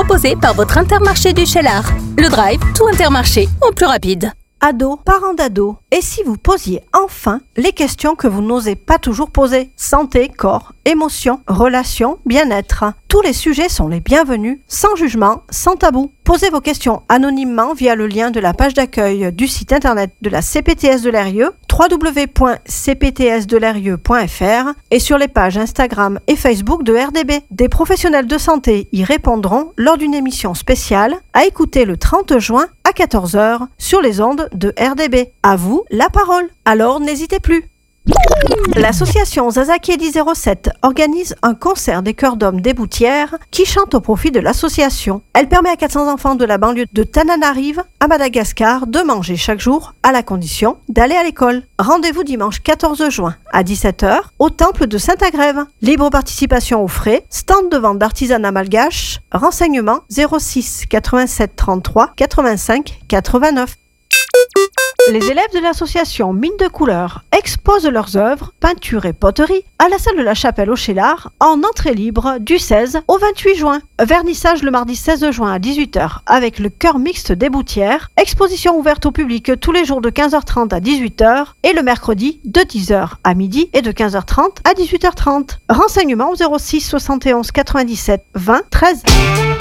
proposé par votre Intermarché du Cheylard. Le drive, tout Intermarché, en plus rapide. Ados, parents d'ados, et si vous posiez enfin les questions que vous n'osez pas toujours poser? Santé, corps, émotions, relations, bien-être. Tous les sujets sont les bienvenus, sans jugement, sans tabou. Posez vos questions anonymement via le lien de la page d'accueil du site internet de la CPTS de l'Eyrieux, www.cptsdeleyrieux.fr, et sur les pages Instagram et Facebook de RDB. Des professionnels de santé y répondront lors d'une émission spéciale à écouter le 30 juin à 14h sur les ondes de RDB. À vous la parole. Alors n'hésitez plus. L'association Zazakiedi 07 organise un concert des chœurs d'hommes des Boutières qui chantent au profit de l'association. Elle permet à 400 enfants de la banlieue de Tananarive à Madagascar de manger chaque jour à la condition d'aller à l'école. Rendez-vous dimanche 14 juin à 17h au temple de Saint-Agrève. Libre participation aux frais, stand de vente d'artisanat malgache, renseignements 06 87 33 85 89. Les élèves de l'association Mine de Couleurs exposent leurs œuvres, peintures et poteries à la salle de la Chapelle au Cheylard en entrée libre du 16 au 28 juin. Vernissage le mardi 16 juin à 18h avec le chœur mixte des Boutières. Exposition ouverte au public tous les jours de 15h30 à 18h et le mercredi de 10h à midi et de 15h30 à 18h30. Renseignements 06 71 97 20 13.